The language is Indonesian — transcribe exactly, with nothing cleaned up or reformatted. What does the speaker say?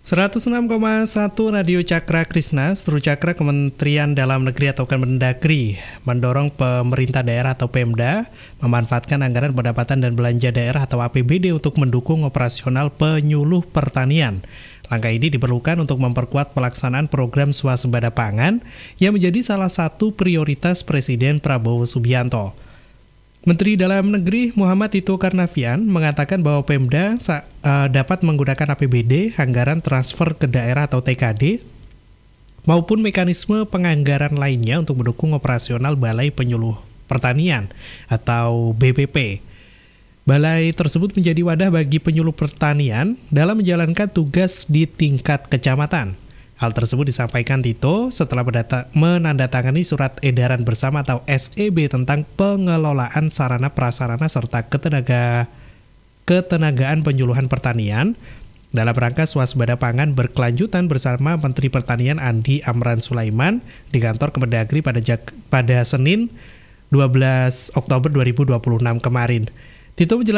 seratus enam koma satu Radio Cakra Krisna, Stru Cakra Kementerian Dalam Negeri atau Kemendagri mendorong pemerintah daerah atau Pemda memanfaatkan anggaran pendapatan dan belanja daerah atau A P B D untuk mendukung operasional penyuluh pertanian. Langkah ini diperlukan untuk memperkuat pelaksanaan program swasembada pangan yang menjadi salah satu prioritas Presiden Prabowo Subianto. Menteri Dalam Negeri Muhammad Tito Karnavian mengatakan bahwa Pemda sa- uh, dapat menggunakan A P B D, anggaran transfer ke daerah atau T K D, maupun mekanisme penganggaran lainnya untuk mendukung operasional Balai Penyuluh Pertanian atau B P P. Balai tersebut menjadi wadah bagi penyuluh pertanian dalam menjalankan tugas di tingkat kecamatan. Hal tersebut disampaikan Tito setelah menandatangani surat edaran bersama atau S E B tentang pengelolaan sarana prasarana serta ketenaga, ketenagaan penyuluhan pertanian dalam rangka swasembada pangan berkelanjutan bersama Menteri Pertanian Andi Amran Sulaiman di kantor Kemendagri pada, pada Senin dua belas Oktober dua ribu dua puluh enam kemarin. Tito menjelaskan